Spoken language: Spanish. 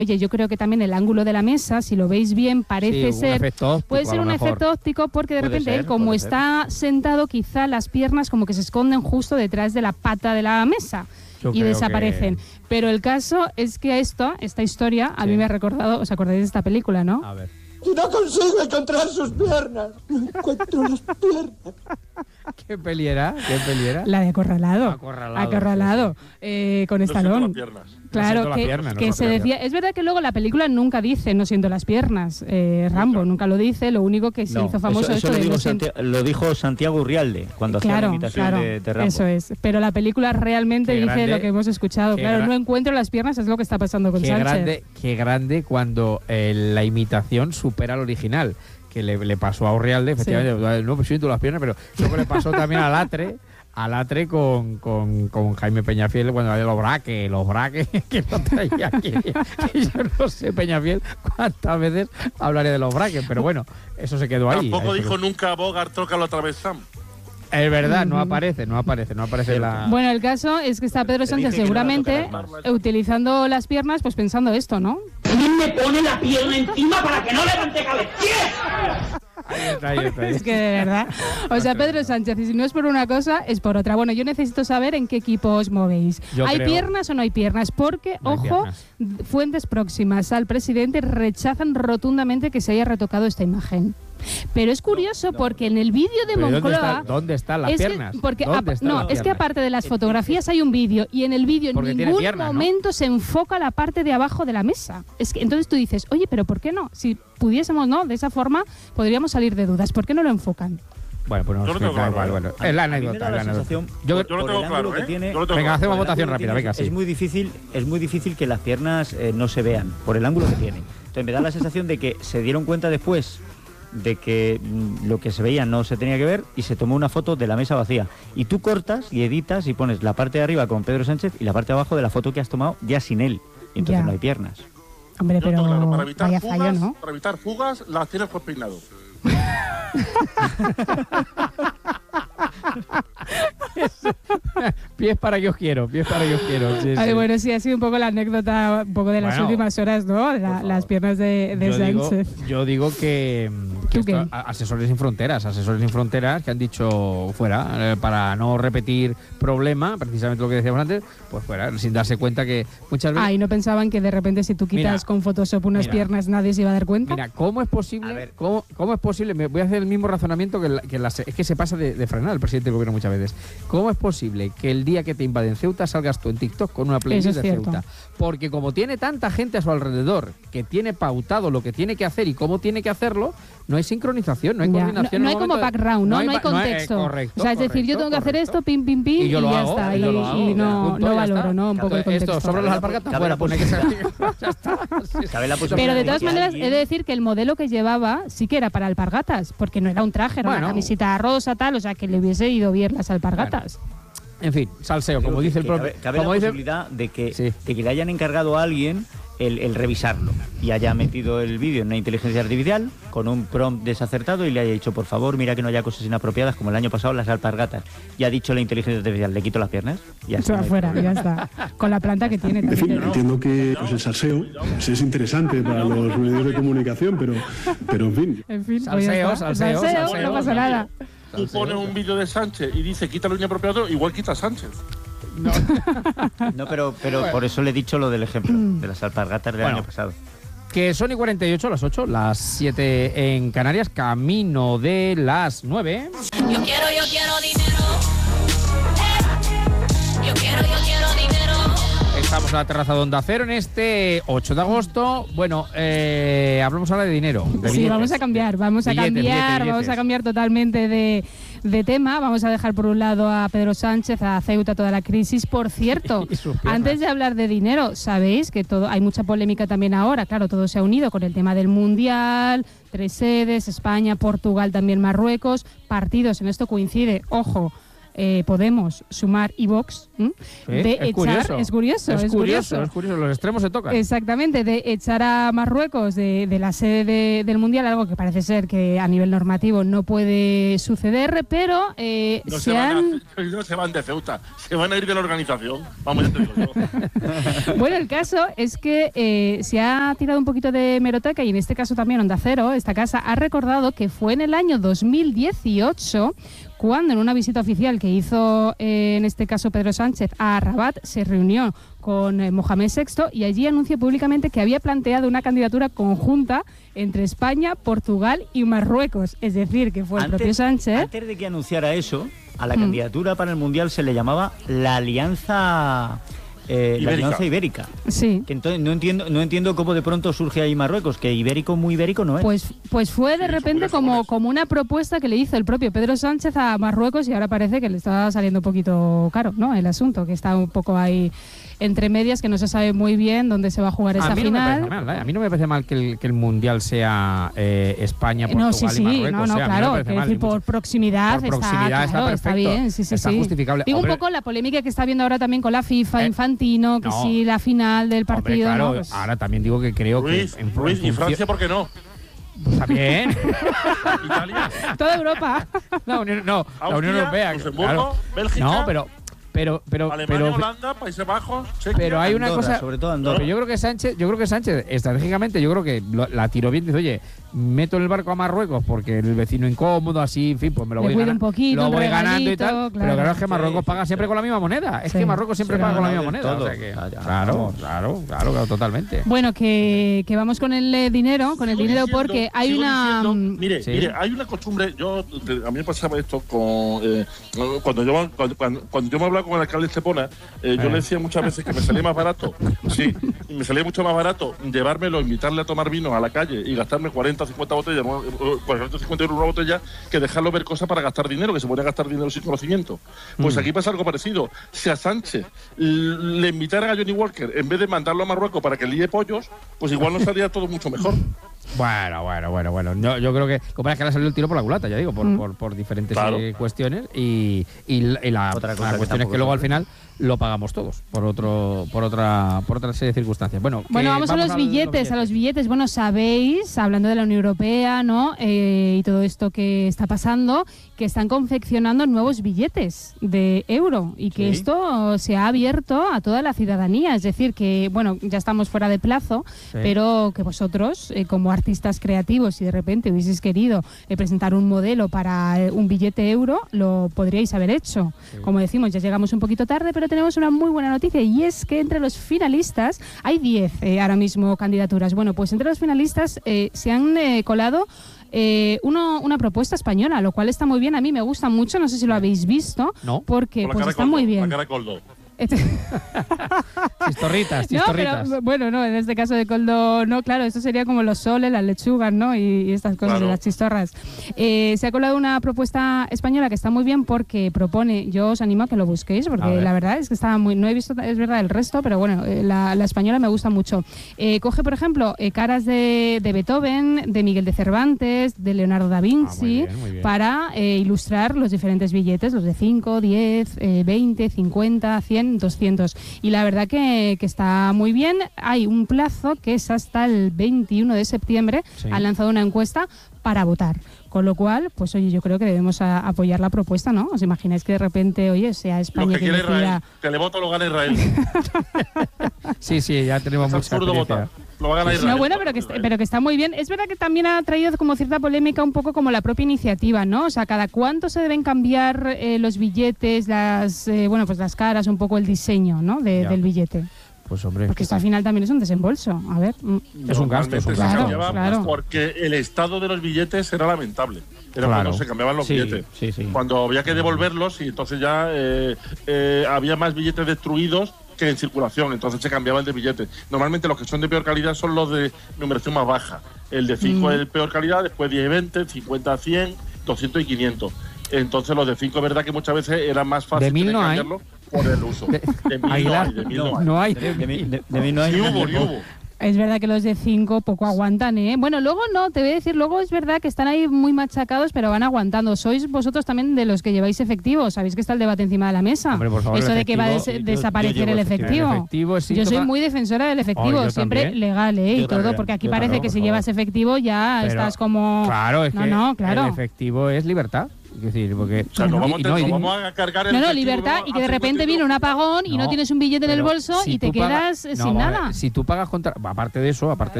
Oye, yo creo que también el ángulo de la mesa, si lo veis bien, parece ser... Puede ser un efecto óptico porque de repente él, como está sentado, quizá las piernas como que se esconden justo detrás de la pata de la mesa y desaparecen. Pero el caso es que esta historia a mí me ha recordado... ¿Os acordáis de esta película, no? A ver. Y no consigo encontrar sus piernas. No encuentro las piernas. ¿Qué peli era? La de Acorralado. Acorralado. Con Stallone. Claro, que se decía... Es verdad que luego la película nunca dice no siento las piernas. Rambo nunca lo dice. Lo único que se hizo famoso eso lo dijo Santiago Urrialde cuando hacía la imitación de Rambo. Eso es. Pero la película realmente dice lo que hemos escuchado. Claro, no encuentro las piernas, es lo que está pasando con Sánchez. Qué grande cuando la imitación supera al original. Que le pasó a Urrialde, efectivamente, no, pues siento las piernas, pero luego le pasó también a Latre con Jaime Peñafiel cuando había los braques que no traía aquí. Yo no sé, Peñafiel, cuántas veces hablaré de los braques, pero bueno, eso se quedó ahí. Tampoco dijo nunca Bogart, tócalo otra vez, Sam. Es verdad, no aparece la... Bueno, el caso es que está Pedro Sánchez seguramente utilizando las piernas, pues pensando esto, ¿no? ¿Quién me pone la pierna encima para que no levante cabeza? Ahí está. Es que de verdad. O sea, Pedro Sánchez, y si no es por una cosa, es por otra. Bueno, yo necesito saber en qué equipo os movéis. ¿Hay piernas o no hay piernas? Porque, ojo, fuentes próximas al presidente rechazan rotundamente que se haya retocado esta imagen. Pero es curioso porque en el vídeo de Moncloa... ¿Dónde están las piernas? Es que aparte de las fotografías hay un vídeo y en el vídeo en ningún momento se enfoca la parte de abajo de la mesa. Es que entonces tú dices, oye, pero ¿por qué no? Si pudiésemos, ¿no? De esa forma podríamos salir de dudas. ¿Por qué no lo enfocan? Bueno, pues es la anécdota. Yo lo tengo claro, Venga, hacemos votación rápida, venga, sí. Es muy difícil que las piernas no se vean por el ángulo que tiene. Entonces me da la sensación de que se dieron cuenta después de que lo que se veía no se tenía que ver y se tomó una foto de la mesa vacía. Y tú cortas y editas y pones la parte de arriba con Pedro Sánchez y la parte de abajo de la foto que has tomado ya sin él. Y entonces no hay piernas. Hombre, pero claro, para evitar vaya fugas, fallo, ¿no? Para evitar fugas, las tienes por peinado. Pies para que os quiero. Sí. Bueno, sí, ha sido un poco la anécdota un poco de las últimas horas, ¿no? Las piernas de Sánchez. Yo digo que Asesores Sin Fronteras que han dicho fuera, para no repetir problema, precisamente lo que decíamos antes, pues fuera, sin darse cuenta que muchas veces... ¿y no pensaban que de repente si tú quitas con Photoshop unas piernas nadie se iba a dar cuenta? Mira, ¿cómo es posible? ¿Cómo es posible? Me voy a hacer el mismo razonamiento es que se pasa de frenar el presidente del gobierno muchas veces. ¿Cómo es posible que el día que te invaden Ceuta salgas tú en TikTok con una playlist de Ceuta? Porque como tiene tanta gente a su alrededor que tiene pautado lo que tiene que hacer y cómo tiene que hacerlo, no hay sincronización, no hay coordinación. No hay como background, no hay contexto. Correcto, o sea, es decir, yo tengo que hacer esto, pim, y ya está. Y no valoro, ¿no? Un poco el contexto. Esto sobre las alpargatas, fuera, pone que ya está. Pero de todas maneras, he de decir que el modelo que llevaba sí que era para alpargatas, porque no era un traje, era una camisita rosa, tal, o sea, que le hubiese ido bien las alpargatas. En fin, salseo, como dice el propio... Cabe la posibilidad de que le hayan encargado a alguien el revisarlo y haya metido el vídeo en una inteligencia artificial con un prompt desacertado y le haya dicho, por favor, mira que no haya cosas inapropiadas como el año pasado las alpargatas. Y ha dicho la inteligencia artificial, le quito las piernas y ya se va afuera, ya está. Con la planta que tiene también. En fin, entiendo que el salseo es interesante para los medios de comunicación, pero en fin. Salseo, no pasa nada. Tú pones un vídeo de Sánchez y dice quita lo inapropiado, igual quita Sánchez. No, pero por eso le he dicho lo del ejemplo de las alpargatas del año pasado. Que son y 48, las 8, las 7 en Canarias, camino de las 9. Yo quiero dinero. Yo quiero dinero. Estamos en la terraza de Onda Cero en este 8 de agosto. Bueno, hablamos ahora de dinero. Vamos a cambiar totalmente de tema. Vamos a dejar por un lado a Pedro Sánchez, a Ceuta, toda la crisis. Por cierto, antes de hablar de dinero, sabéis que hay mucha polémica también ahora. Claro, todo se ha unido con el tema del Mundial, 3 sedes, España, Portugal, también Marruecos, partidos. En esto coincide, ojo, Podemos, Sumar y Vox, de echar... Es curioso. Los extremos se tocan. Exactamente, de echar a Marruecos de la sede del Mundial, algo que parece ser que a nivel normativo no puede suceder, pero no se van de Ceuta, se van a ir de la organización. Vamos, ya te digo yo. Bueno, el caso es que se ha tirado un poquito de hemeroteca, y en este caso también Onda Cero, esta casa, ha recordado que fue en el año 2018 cuando en una visita oficial que hizo, en este caso Pedro Sánchez, a Rabat, se reunió con Mohamed VI y allí anunció públicamente que había planteado una candidatura conjunta entre España, Portugal y Marruecos. Es decir, que fue el propio Sánchez. Antes de que anunciara eso, a la candidatura para el Mundial se le llamaba la Alianza... la Alianza Ibérica. Sí. Que entonces no entiendo cómo de pronto surge ahí Marruecos, que ibérico, muy ibérico no es. Pues fue de repente como una propuesta que le hizo el propio Pedro Sánchez a Marruecos, y ahora parece que le está saliendo un poquito caro, ¿no? El asunto, que está un poco ahí entre medias, que no se sabe muy bien dónde se va a jugar esa final. A mí no me parece mal que el Mundial sea España, Portugal y Marruecos. Claro, es decir, por proximidad, está bien, está justificable. Digo, un poco la polémica que está habiendo ahora también con la FIFA, Infantino, que si la final del partido... Hombre, claro, ¿no? Pues... ahora también digo que creo Ruiz, que... ¿y Francia por qué no? También. Italia. Toda Europa. La Unión Europea. Luxemburgo, claro. Bélgica. No, pero Alemania, Holanda, Países Bajos, Chequia. Pero hay una Andorra, cosa, sobre todo Andorra. Pero yo creo que Sánchez estratégicamente, yo creo que la tiró bien. Dice, oye, meto en el barco a Marruecos porque el vecino incómodo, así, en fin, pues me lo voy ganando. Un poquito, lo voy ganando y tal. Claro. Pero claro, es que Marruecos paga siempre con la misma moneda. Es que Marruecos siempre paga con la misma moneda. Todo. O sea que, claro, totalmente. Bueno, que vamos con el dinero, porque hay una... Mire, hay una costumbre. A mí me pasaba esto cuando yo me hablaba con el alcalde de Estepona. Yo le decía muchas veces que me salía más barato, y me salía mucho más barato llevármelo, invitarle a tomar vino a la calle y gastarme 40 o 50 botellas, 40 o 50 euros una botella, que dejarlo ver cosas para gastar dinero, que se podría gastar dinero sin conocimiento. Pues aquí pasa algo parecido. Si a Sánchez le invitaran a Johnny Walker, en vez de mandarlo a Marruecos para que líe pollos, pues igual nos salía todo mucho mejor. Bueno. Yo creo que como es que le ha salido el tiro por la culata, ya digo, por diferentes cuestiones, y la cuestión es que luego al final lo pagamos todos por otra serie de circunstancias. Bueno, vamos a los billetes. Bueno, sabéis, hablando de la Unión Europea, ¿no? Y todo esto que está pasando, que están confeccionando nuevos billetes de euro, y que esto se ha abierto a toda la ciudadanía. Es decir, que bueno, ya estamos fuera de plazo, pero que vosotros, como artistas creativos, si de repente hubieseis querido presentar un modelo para un billete euro, lo podríais haber hecho. Como decimos, ya llegamos un poquito tarde, pero tenemos una muy buena noticia, y es que entre los finalistas hay 10 ahora mismo candidaturas. Bueno, pues entre los finalistas se han colado una propuesta española, lo cual está muy bien. A mí me gusta mucho, no sé si lo habéis visto, porque pues está muy bien. La cara de Coldo. Chistorritas. No, pero, bueno, no, en este caso de Coldo no, claro, esto sería como los soles, las lechugas, ¿no? Y estas cosas, de las chistorras. Se ha colado una propuesta española que está muy bien, porque propone, yo os animo a que lo busquéis, porque la verdad es que está muy, no he visto, es verdad, el resto, pero bueno, la española me gusta mucho. Coge, por ejemplo, caras de Beethoven, de Miguel de Cervantes, de Leonardo da Vinci, muy bien. Para ilustrar los diferentes billetes, los de 5, 10, 20, 50, 100, 200. Y la verdad que está muy bien. Hay un plazo que es hasta el 21 de septiembre. Han lanzado una encuesta para votar. Con lo cual, pues oye, yo creo que debemos apoyar la propuesta, ¿no? ¿Os imagináis que de repente, oye, sea España lo que quiere decida... Israel, que le voto lo gana Israel. Sí, ya tenemos mucha experiencia. Lo va a ganar Israel. No, bueno, pero que está muy bien. Es verdad que también ha traído como cierta polémica, un poco como la propia iniciativa, ¿no? O sea, ¿cada cuánto se deben cambiar los billetes, las caras, un poco el diseño, ¿no? Del billete? Pues hombre, porque esto al final también es un desembolso. A ver. Es un gasto. Claro. Porque el estado de los billetes era lamentable. Era cuando se cambiaban los billetes. Sí. Cuando había que devolverlos, y entonces ya había más billetes destruidos que en circulación, entonces se cambiaban de billetes. Normalmente los que son de peor calidad son los de numeración más baja. El de 5 es de peor calidad, después 10 y 20, 50, 100, 200 y 500. Entonces los de 5 es verdad que muchas veces era más fácil de 1000 no cambiarlo por el uso. De 1000 no hay. No hay. De mí no hay. Ni hubo. Es verdad que los de 5 poco aguantan, ¿eh? Bueno, luego no, te voy a decir, luego es verdad que están ahí muy machacados, pero van aguantando. ¿Sois vosotros también de los que lleváis efectivo? ¿Sabéis que está el debate encima de la mesa? Hombre, por favor, eso de que va a desaparecer el efectivo. Yo soy muy defensora del efectivo, siempre también. Legal, y todo, porque aquí parece que si llevas efectivo ya pero, estás como... Claro, es que claro. El efectivo es libertad. Es decir, porque o sea, vamos a cargar el libertad y que de repente viene un apagón y no tienes un billete en el bolso y te quedas sin nada. Si tú pagas contra... Aparte de eso,